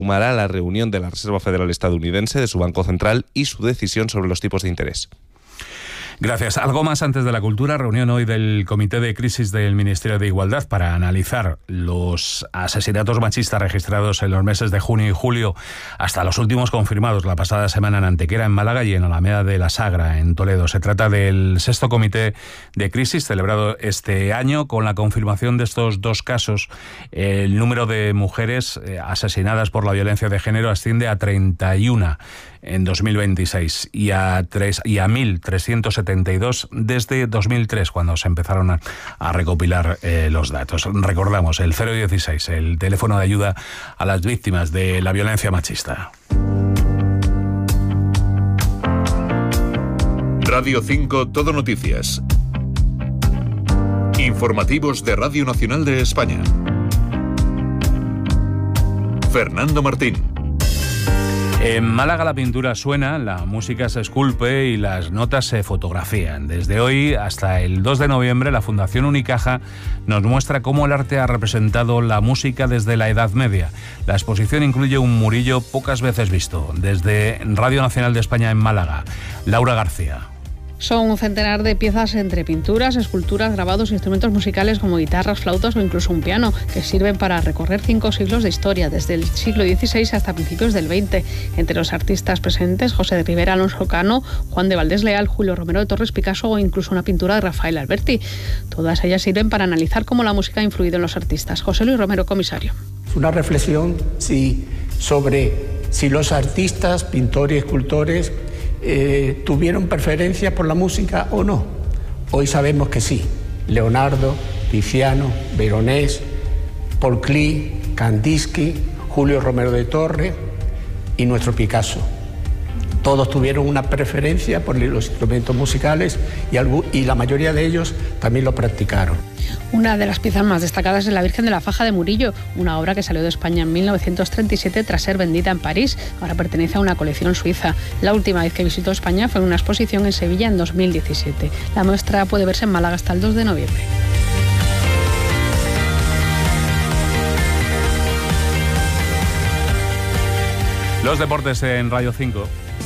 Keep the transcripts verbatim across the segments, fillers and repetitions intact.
sumará la reunión de la Reserva Federal estadounidense, de su Banco Central y su decisión sobre los tipos de interés. Gracias. Algo más antes de la cultura. Reunión hoy del Comité de Crisis del Ministerio de Igualdad para analizar los asesinatos machistas registrados en los meses de junio y julio, hasta los últimos confirmados la pasada semana en Antequera, en Málaga, y en Alameda de la Sagra, en Toledo. Se trata del sexto Comité de Crisis celebrado este año. Con la confirmación de estos dos casos, el número de mujeres asesinadas por la violencia de género asciende a treinta y una en dos mil veintiséis y a, tres, y a mil trescientos setenta y dos desde dos mil tres, cuando se empezaron a, a recopilar eh, los datos. Recordamos, el cero dieciséis, el teléfono de ayuda a las víctimas de la violencia machista. Radio cinco Todo Noticias. Informativos de Radio Nacional de España. Fernando Martín. En Málaga la pintura suena, la música se esculpe y las notas se fotografían. Desde hoy hasta el dos de noviembre, la Fundación Unicaja nos muestra cómo el arte ha representado la música desde la Edad Media. La exposición incluye un murillo pocas veces visto. Desde Radio Nacional de España en Málaga, Laura García. Son un centenar de piezas entre pinturas, esculturas, grabados, instrumentos musicales como guitarras, flautas o incluso un piano, que sirven para recorrer cinco siglos de historia, desde el siglo dieciséis hasta principios del veinte. Entre los artistas presentes, José de Rivera, Alonso Cano, Juan de Valdés Leal, Julio Romero de Torres Picasso o incluso una pintura de Rafael Alberti. Todas ellas sirven para analizar cómo la música ha influido en los artistas. José Luis Romero, comisario. Es una reflexión sí, sobre si los artistas, pintores y escultores Eh, ¿tuvieron preferencia por la música o no? Hoy sabemos que sí. Leonardo, Tiziano, Veronés, Paul Klee, Kandinsky, Julio Romero de Torres y nuestro Picasso. Todos tuvieron una preferencia por los instrumentos musicales y, algún, y la mayoría de ellos también lo practicaron. Una de las piezas más destacadas es la Virgen de la Faja de Murillo, una obra que salió de España en mil novecientos treinta y siete tras ser vendida en París. Ahora pertenece a una colección suiza. La última vez que visitó España fue en una exposición en Sevilla en dos mil diecisiete. La muestra puede verse en Málaga hasta el dos de noviembre. Los deportes en Radio cinco.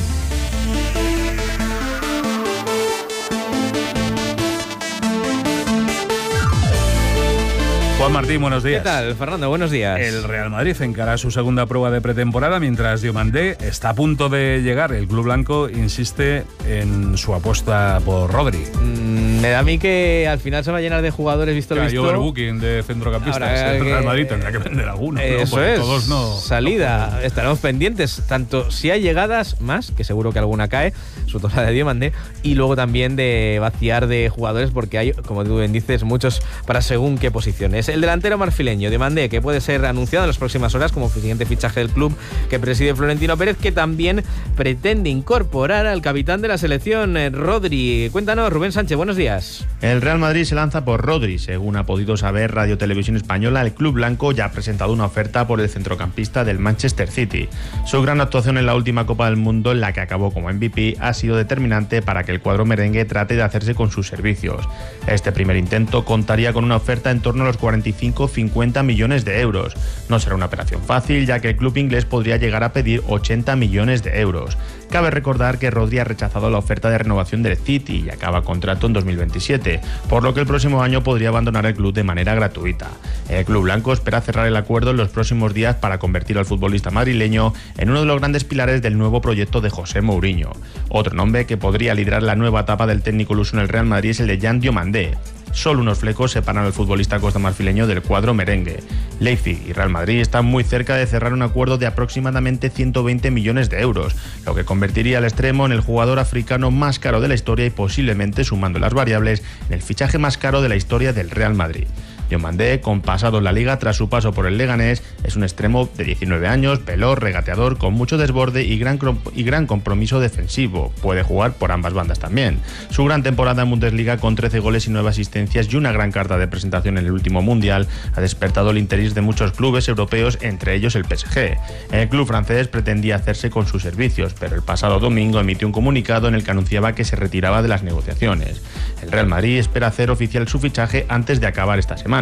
Juan Martín, buenos días. ¿Qué tal, Fernando? Buenos días. El Real Madrid encara su segunda prueba de pretemporada, mientras Diomandé está a punto de llegar. El club blanco insiste en su apuesta por Rodri. Mm, me da a mí que al final se va a llenar de jugadores, visto lo que visto. Hay overbooking de centrocampistas. El Real Madrid tendrá que vender alguno. Eso ¿no? es. Todos no. Salida. No. Estaremos pendientes, tanto si hay llegadas más, que seguro que alguna cae, sobre todo la de Diomandé, y luego también de vaciar de jugadores, porque hay, como tú bien dices, muchos para según qué posiciones. El delantero marfileño, Diomandé, que puede ser anunciado en las próximas horas como siguiente fichaje del club que preside Florentino Pérez, que también pretende incorporar al capitán de la selección, Rodri. Cuéntanos, Rubén Sánchez, buenos días. El Real Madrid se lanza por Rodri. Según ha podido saber Radio Televisión Española, el club blanco ya ha presentado una oferta por el centrocampista del Manchester City. Su gran actuación en la última Copa del Mundo, en la que acabó como M V P, ha sido determinante para que el cuadro merengue trate de hacerse con sus servicios. Este primer intento contaría con una oferta en torno a los cuarenta y cinco a cincuenta millones de euros. No será una operación fácil, ya que el club inglés podría llegar a pedir ochenta millones de euros. Cabe recordar que Rodri ha rechazado la oferta de renovación del City y acaba contrato en dos mil veintisiete, por lo que el próximo año podría abandonar el club de manera gratuita. El club blanco espera cerrar el acuerdo en los próximos días para convertir al futbolista madrileño en uno de los grandes pilares del nuevo proyecto de José Mourinho. Otro nombre que podría liderar la nueva etapa del técnico luso en el Real Madrid es el de Jan Diomandé. Solo unos flecos separan al futbolista costamarfileño del cuadro merengue. Leipzig y Real Madrid están muy cerca de cerrar un acuerdo de aproximadamente ciento veinte millones de euros, lo que convertiría al extremo en el jugador africano más caro de la historia y posiblemente, sumando las variables, en el fichaje más caro de la historia del Real Madrid. Diomandé, con pasado en la Liga tras su paso por el Leganés, es un extremo de diecinueve años, veloz, regateador, con mucho desborde y gran, y gran compromiso defensivo. Puede jugar por ambas bandas también. Su gran temporada en Bundesliga, con trece goles y nueve asistencias y una gran carta de presentación en el último Mundial, ha despertado el interés de muchos clubes europeos, entre ellos el P S G. El club francés pretendía hacerse con sus servicios, pero el pasado domingo emitió un comunicado en el que anunciaba que se retiraba de las negociaciones. El Real Madrid espera hacer oficial su fichaje antes de acabar esta semana.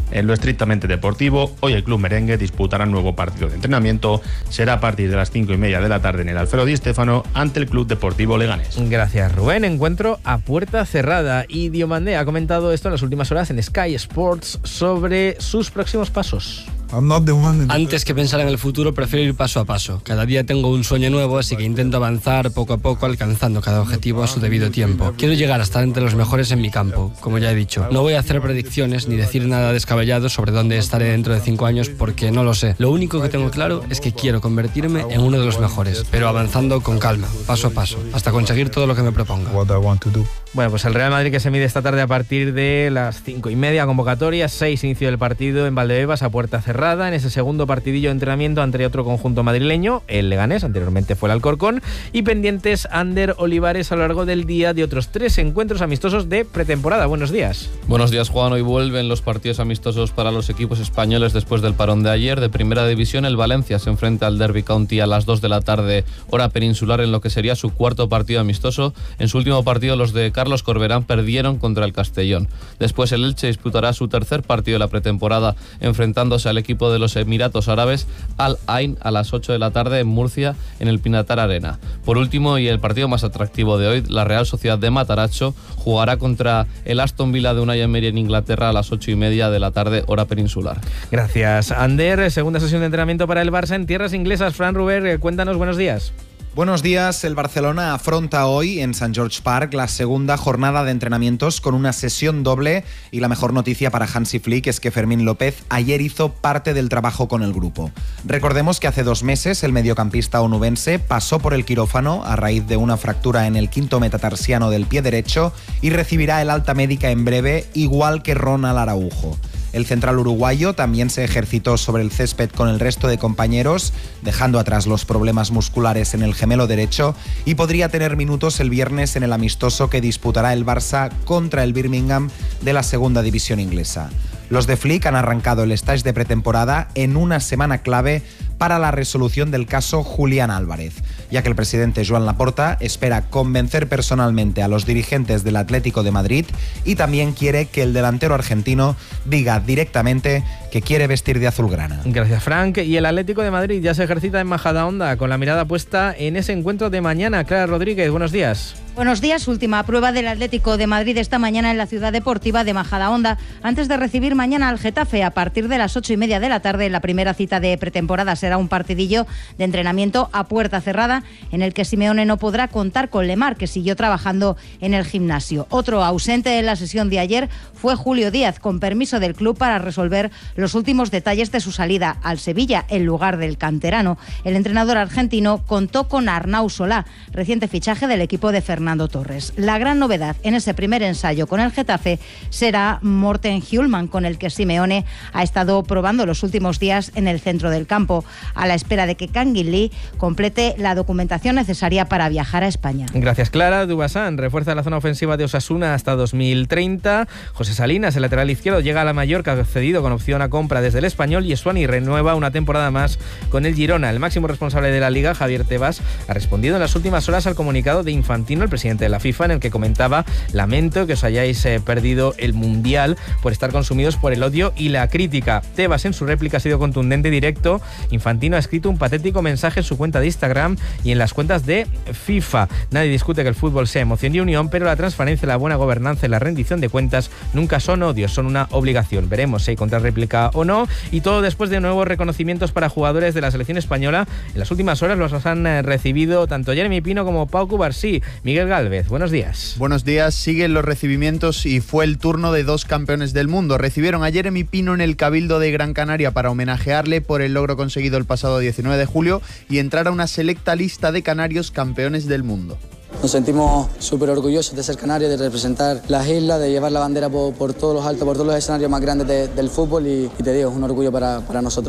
En lo estrictamente deportivo, hoy el club merengue disputará un nuevo partido de entrenamiento. Será a partir de las cinco y media de la tarde en el Alfredo Di Stéfano ante el Club Deportivo Leganés. Gracias, Rubén. Encuentro a puerta cerrada y Diomandé ha comentado esto en las últimas horas en Sky Sports sobre sus próximos pasos. Antes que pensar en el futuro, prefiero ir paso a paso. Cada día tengo un sueño nuevo, así que intento avanzar poco a poco, alcanzando cada objetivo a su debido tiempo. Quiero llegar a estar entre los mejores en mi campo, como ya he dicho. No voy a hacer predicciones ni decir nada descabellado sobre dónde estaré dentro de cinco años, porque no lo sé. Lo único que tengo claro es que quiero convertirme en uno de los mejores, pero avanzando con calma, paso a paso, hasta conseguir todo lo que me proponga. Bueno, pues el Real Madrid que se mide esta tarde a partir de las cinco y media, convocatoria, seis, inicio del partido en Valdebebas a puerta cerrada, en ese segundo partidillo de entrenamiento ante otro conjunto madrileño, el Leganés, anteriormente fue el Alcorcón, y pendientes Ander Olivares a lo largo del día de otros tres encuentros amistosos de pretemporada. Buenos días. Buenos días, Juan. Hoy vuelven los partidos amistosos para los equipos españoles después del parón de ayer. De primera división, el Valencia se enfrenta al Derby County a las dos de la tarde, hora peninsular, en lo que sería su cuarto partido amistoso. En su último partido, los de Carlos Corberán perdieron contra el Castellón. Después el Elche disputará su tercer partido de la pretemporada enfrentándose al equipo de los Emiratos Árabes, Al Ain, a las ocho de la tarde en Murcia, en el Pinatar Arena. Por último, y el partido más atractivo de hoy, la Real Sociedad de Matarazzo jugará contra el Aston Villa de Unai Emery en Inglaterra a las ocho y media de la tarde, hora peninsular. Gracias, Ander. Segunda sesión de entrenamiento para el Barça en tierras inglesas. Fran Ruber, cuéntanos, buenos días. Buenos días. El Barcelona afronta hoy en Saint George Park la segunda jornada de entrenamientos con una sesión doble, y la mejor noticia para Hansi Flick es que Fermín López ayer hizo parte del trabajo con el grupo. Recordemos que hace dos meses el mediocampista onubense pasó por el quirófano a raíz de una fractura en el quinto metatarsiano del pie derecho y recibirá el alta médica en breve, igual que Ronald Araujo. El central uruguayo también se ejercitó sobre el césped con el resto de compañeros, dejando atrás los problemas musculares en el gemelo derecho, y podría tener minutos el viernes en el amistoso que disputará el Barça contra el Birmingham de la segunda división inglesa. Los de Flick han arrancado el stage de pretemporada en una semana clave para la resolución del caso Julián Álvarez, ya que el presidente Joan Laporta espera convencer personalmente a los dirigentes del Atlético de Madrid y también quiere que el delantero argentino diga directamente que quiere vestir de azulgrana. Gracias, Frank. Y el Atlético de Madrid ya se ejercita en Majadahonda con la mirada puesta en ese encuentro de mañana. Clara Rodríguez, buenos días. Buenos días. Última prueba del Atlético de Madrid esta mañana en la ciudad deportiva de Majadahonda, antes de recibir mañana al Getafe a partir de las ocho y media de la tarde. La primera cita de pretemporada será un partidillo de entrenamiento a puerta cerrada en el que Simeone no podrá contar con Lemar, que siguió trabajando en el gimnasio. Otro ausente en la sesión de ayer fue Julio Díaz, con permiso del club para resolver los últimos detalles de su salida al Sevilla en lugar del canterano. El entrenador argentino contó con Arnau Solá, reciente fichaje del equipo de Fernando Torres. La gran novedad en ese primer ensayo con el Getafe será Morten Hjulmand, con el que Simeone ha estado probando los últimos días en el centro del campo, a la espera de que Kangin Lee complete la documentación necesaria para viajar a España. Gracias, Clara. Dubasán refuerza la zona ofensiva de Osasuna hasta dos mil treinta. José Salinas, el lateral izquierdo, llega a la Mallorca cedido con opción a compra desde el Español, y Esuani renueva una temporada más con el Girona. El máximo responsable de la Liga, Javier Tebas, ha respondido en las últimas horas al comunicado de Infantino, el presidente de la FIFA, en el que comentaba: lamento que os hayáis eh, perdido el Mundial por estar consumidos por el odio y la crítica. Tebas en su réplica ha sido contundente y directo. Infantino ha escrito un patético mensaje en su cuenta de Instagram y en las cuentas de FIFA. Nadie discute que el fútbol sea emoción y unión, pero la transparencia, la buena gobernanza y la rendición de cuentas nunca son odios, son una obligación. Veremos si hay contrarréplica o no, y todo después de nuevos reconocimientos para jugadores de la selección española. En las últimas horas los han eh, recibido tanto Jeremy Pino como Pau Cubarsí. Miguel Gálvez, buenos días. Buenos días. Siguen los recibimientos y fue el turno de dos campeones del mundo. Recibieron a Jeremy Pino en el Cabildo de Gran Canaria para homenajearle por el logro conseguido el pasado diecinueve de julio y entrar a una selecta lista de canarios campeones del mundo. Nos sentimos súper orgullosos de ser canarios, de representar las islas, de llevar la bandera por, por todos los altos, por todos los escenarios más grandes de, del fútbol, y, y te digo, es un orgullo para, para nosotros.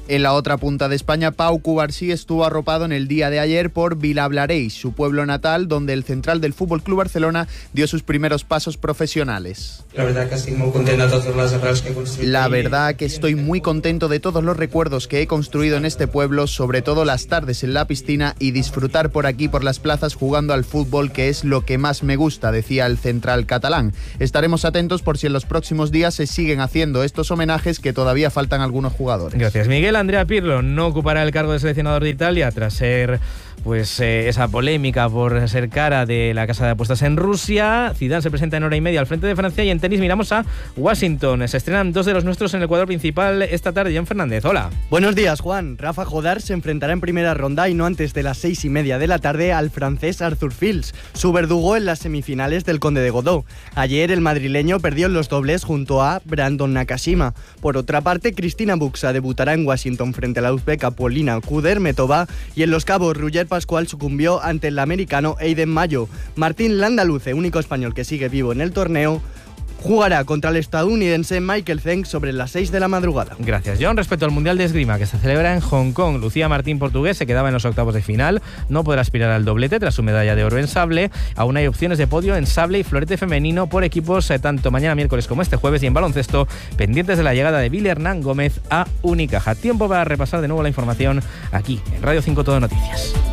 En la otra punta de España, Pau Cubarsí estuvo arropado en el día de ayer por Vilablareix, su pueblo natal, donde el central del F C Barcelona dio sus primeros pasos profesionales. La verdad que estoy muy contento de todos los recuerdos que he construido. La verdad que estoy muy contento de todos los recuerdos que he construido en este pueblo, sobre todo las tardes en la piscina y disfrutar por aquí, por las plazas, jugando al fútbol, que es lo que más me gusta, decía el central catalán. Estaremos atentos por si en los próximos días se siguen haciendo estos homenajes, que todavía faltan algunos jugadores. Gracias, Miguel. Andrea Pirlo no ocupará el cargo de seleccionador de Italia tras ser pues eh, esa polémica por ser cara de la casa de apuestas en Rusia. Zidane se presenta en hora y media al frente de Francia, y en tenis miramos a Washington. Se estrenan dos de los nuestros en el cuadro principal esta tarde. John Fernández, hola. Buenos días, Juan. Rafa Jodar se enfrentará en primera ronda y no antes de las seis y media de la tarde al francés Arthur Fils, su verdugo en las semifinales del Conde de Godó. Ayer el madrileño perdió en los dobles junto a Brandon Nakashima. Por otra parte, Cristina Buxa debutará en Washington frente a la uzbeka Polina Kudermetova, y en Los Cabos Roger Pascual sucumbió ante el americano Aiden Mayo. Martín Landaluce, único español que sigue vivo en el torneo, jugará contra el estadounidense Michael Zeng sobre las seis de la madrugada. Gracias, John. Respecto al Mundial de Esgrima, que se celebra en Hong Kong, Lucía Martín, portugués, se quedaba en los octavos de final. No podrá aspirar al doblete tras su medalla de oro en sable. Aún hay opciones de podio en sable y florete femenino por equipos, eh, tanto mañana miércoles como este jueves. Y en baloncesto, pendientes de la llegada de Billy Hernán Gómez a Unicaja. Tiempo para repasar de nuevo la información aquí en Radio cinco Todo Noticias.